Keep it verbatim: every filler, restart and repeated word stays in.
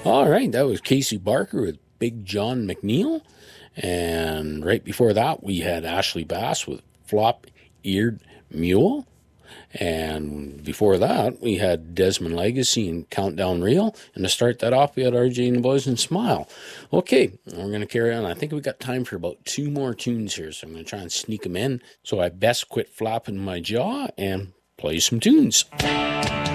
All right, that was Casey Barker with Big John McNeil. And right before that, we had Ashley Bass with Flop Eared Mule. And before that, we had Desmond Legacy and Countdown Reel. And to start that off, we had R J and the Boys and Smile. Okay, we're going to carry on. I think we've got time for about two more tunes here, so I'm going to try and sneak them in. So I best quit flapping my jaw and play some tunes.